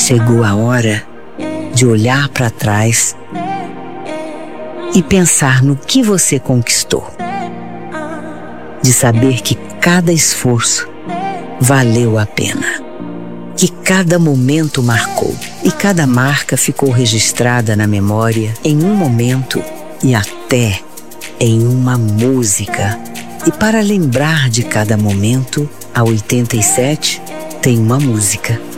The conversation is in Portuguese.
Chegou a hora de olhar para trás e pensar no que você conquistou. De saber que cada esforço valeu a pena. Que cada momento marcou e cada marca ficou registrada na memória em um momento e até em uma música. E para lembrar de cada momento, a 87 tem uma música.